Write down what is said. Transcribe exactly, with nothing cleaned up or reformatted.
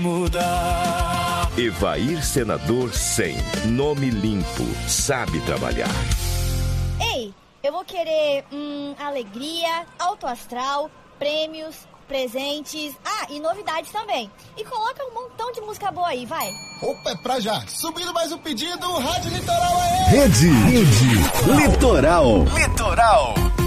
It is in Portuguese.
Mudar. Evair Senador cem. Nome limpo. Sabe trabalhar. Ei, eu vou querer hum, alegria, alto astral, prêmios, presentes, ah, e novidades também. E coloca um montão de música boa aí, vai. Opa, é pra já. Subindo mais um pedido, Rádio Litoral aí. Rede, Rede Litoral. Litoral.